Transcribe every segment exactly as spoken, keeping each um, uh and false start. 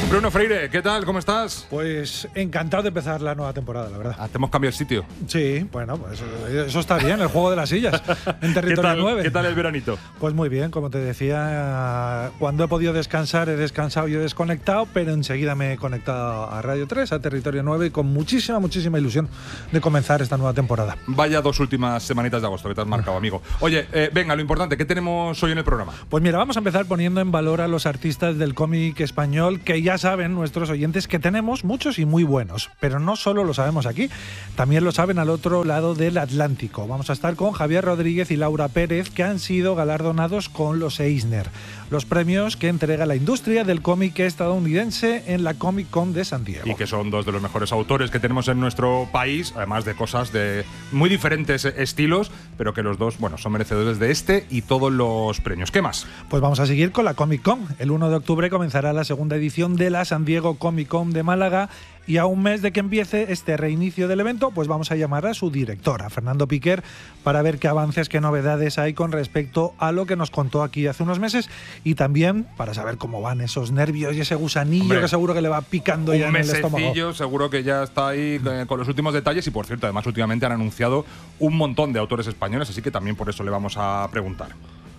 Bruno Freire, ¿qué tal? ¿Cómo estás? Pues encantado de empezar la nueva temporada, la verdad. Ah, te hemos cambiado el sitio. Sí, bueno, pues eso está bien, el juego de las sillas en territorio ¿Qué tal, nueve. ¿Qué tal el veranito? Pues muy bien, como te decía, cuando he podido descansar he descansado y he desconectado, pero enseguida me he conectado a Radio tres, a Territorio nueve, y con muchísima, muchísima ilusión de comenzar esta nueva temporada. Vaya dos últimas semanitas de agosto que te has marcado, amigo. Oye, eh, venga, lo importante, ¿qué tenemos hoy en el programa? Pues mira, vamos a empezar poniendo en valor a los artistas del cómic español, que ya saben nuestros oyentes que tenemos muchos y muy buenos, pero no solo lo sabemos aquí, también lo saben al otro lado del Atlántico. Vamos a estar con Javier Rodríguez y Laura Pérez, que han sido galardonados con los Eisner, los premios que entrega la industria del cómic estadounidense en la Comic Con de San Diego. Y que son dos de los mejores autores que tenemos en nuestro país, además de cosas de muy diferentes estilos, pero que los dos, bueno, son merecedores de este y todos los premios. ¿Qué más? Pues vamos a seguir con la Comic Con. El uno de octubre comenzará la segunda edición de la San Diego Comic Con de Málaga, y a un mes de que empiece este reinicio del evento, pues vamos a llamar a su director, a Fernando Piquer, para ver qué avances, qué novedades hay con respecto a lo que nos contó aquí hace unos meses, y también para saber cómo van esos nervios y ese gusanillo. Hombre, que seguro que le va picando ya en el estómago. Seguro que ya está ahí eh, con los últimos detalles, y por cierto, además últimamente han anunciado un montón de autores españoles, así que también por eso le vamos a preguntar.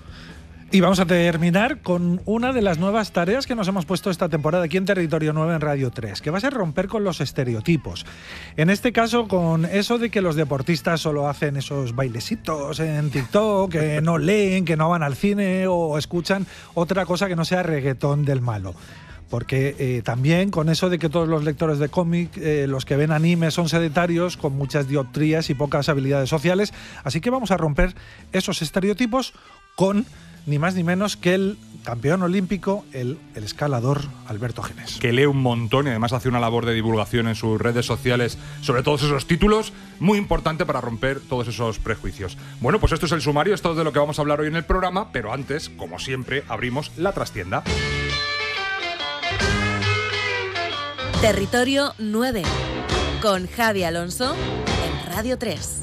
Y vamos a terminar con una de las nuevas tareas que nos hemos puesto esta temporada aquí en Territorio nueve en Radio tres, que va a ser romper con los estereotipos. En este caso, con eso de que los deportistas solo hacen esos bailecitos en TikTok, que no leen, que no van al cine o escuchan otra cosa que no sea reggaetón del malo. Porque eh, también con eso de que todos los lectores de cómic, eh, los que ven anime, son sedentarios, con muchas dioptrías y pocas habilidades sociales. Así que vamos a romper esos estereotipos con ni más ni menos que el campeón olímpico, el, el escalador Alberto Genes. Que lee un montón y además hace una labor de divulgación en sus redes sociales sobre todos esos títulos, muy importante para romper todos esos prejuicios. Bueno, pues esto es el sumario, esto es de lo que vamos a hablar hoy en el programa, pero antes, como siempre, abrimos la trastienda. Territorio nueve, con Javi Alonso en Radio tres.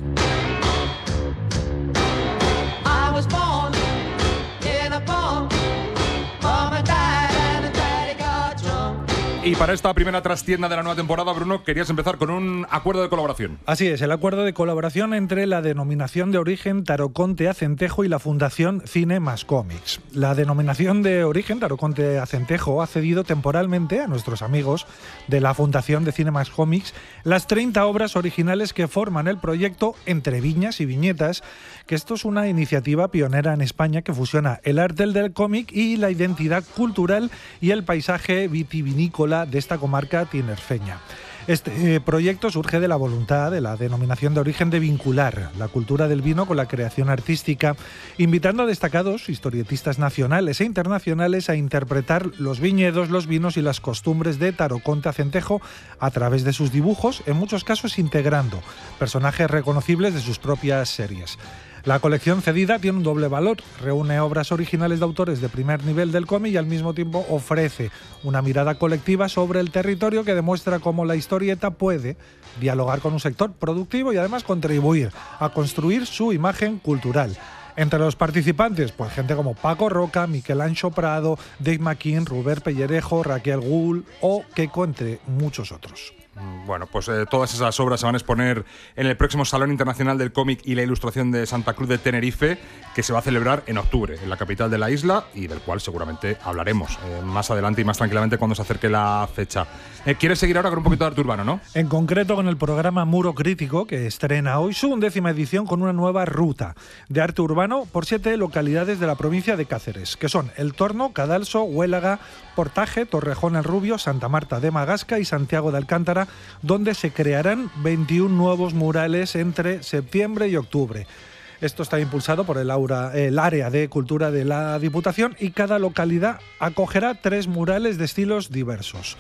Y para esta primera trastienda de la nueva temporada, Bruno, querías empezar con un acuerdo de colaboración. Así es, el acuerdo de colaboración entre la denominación de origen Taroconte Acentejo y la Fundación Cine Más Cómics. La denominación de origen Taroconte Acentejo ha cedido temporalmente a nuestros amigos de la Fundación de Cine Más Cómics las treinta obras originales que forman el proyecto Entre Viñas y Viñetas, que esto es una iniciativa pionera en España que fusiona el arte del cómic y la identidad cultural y el paisaje vitivinícola de esta comarca tinerfeña. Este eh, proyecto surge de la voluntad de la denominación de origen de vincular la cultura del vino con la creación artística, invitando a destacados historietistas nacionales e internacionales a interpretar los viñedos, los vinos y las costumbres de Taroconte Acentejo a través de sus dibujos, en muchos casos integrando personajes reconocibles de sus propias series. La colección cedida tiene un doble valor, reúne obras originales de autores de primer nivel del cómic y al mismo tiempo ofrece una mirada colectiva sobre el territorio que demuestra cómo la historieta puede dialogar con un sector productivo y además contribuir a construir su imagen cultural. Entre los participantes, pues gente como Paco Roca, Miquel Ancho Prado, Dave McKean, Robert Pellerejo, Raquel Gull o Keiko, entre muchos otros. Bueno, pues eh, todas esas obras se van a exponer en el próximo Salón Internacional del Cómic y la Ilustración de Santa Cruz de Tenerife, que se va a celebrar en octubre, en la capital de la isla, y del cual seguramente hablaremos eh, más adelante y más tranquilamente cuando se acerque la fecha. Eh, ¿Quieres seguir ahora con un poquito de arte urbano, no? En concreto con el programa Muro Crítico, que estrena hoy su undécima edición con una nueva ruta de arte urbano por siete localidades de la provincia de Cáceres, que son El Torno, Cadalso, Huélaga, Portaje, Torrejón el Rubio, Santa Marta de Magasca y Santiago de Alcántara, donde se crearán veintiún nuevos murales entre septiembre y octubre. Esto está impulsado por el, aura, el área de cultura de la Diputación, y cada localidad acogerá tres murales de estilos diversos.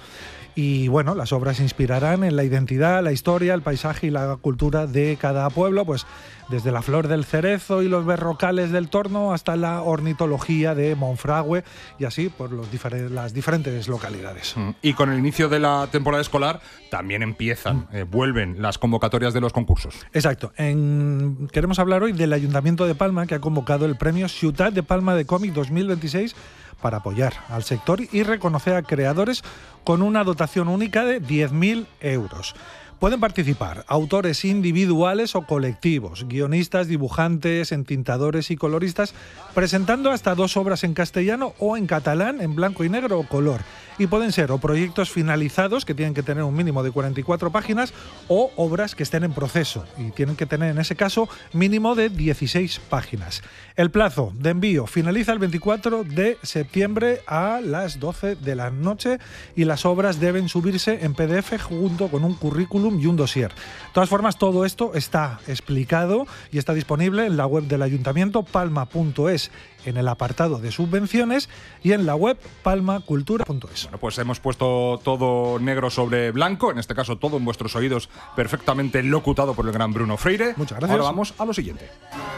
Y bueno, las obras se inspirarán en la identidad, la historia, el paisaje y la cultura de cada pueblo, pues desde la flor del cerezo y los berrocales del Torno hasta la ornitología de Monfragüe, y así por los difer- las diferentes localidades. Y con el inicio de la temporada escolar también empiezan, eh, vuelven las convocatorias de los concursos. Exacto. En, queremos hablar hoy del Ayuntamiento de Palma, que ha convocado el premio Ciutat de Palma de Cómic dos mil veintiséis para apoyar al sector y reconocer a creadores con una dotación única de diez mil euros. Pueden participar autores individuales o colectivos, guionistas, dibujantes, entintadores y coloristas, presentando hasta dos obras en castellano o en catalán, en blanco y negro o color. Y pueden ser o proyectos finalizados, que tienen que tener un mínimo de cuarenta y cuatro páginas, o obras que estén en proceso, y tienen que tener en ese caso mínimo de dieciséis páginas. El plazo de envío finaliza el veinticuatro de septiembre a las doce de la noche y las obras deben subirse en P D F junto con un currículum y un dossier. De todas formas, todo esto está explicado y está disponible en la web del Ayuntamiento, palma punto es, en el apartado de subvenciones, y en la web palma cultura punto es. Bueno, pues hemos puesto todo negro sobre blanco, en este caso todo en vuestros oídos, perfectamente locutado por el gran Bruno Freire. Muchas gracias. Ahora vamos a lo siguiente.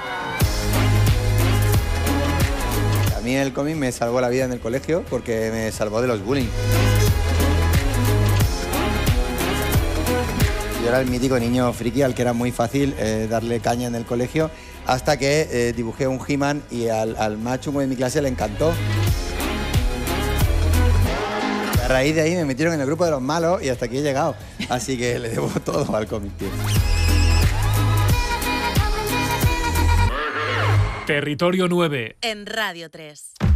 A mí el cómic me salvó la vida en el colegio porque me salvó de los bullying. Yo era el mítico niño friki al que era muy fácil eh, darle caña en el colegio, hasta que eh, dibujé un He-Man y al, al más chungo de mi clase le encantó. A raíz de ahí me metieron en el grupo de los malos y hasta aquí he llegado. Así que le debo todo al cómic, tío. Territorio nueve. En Radio tres.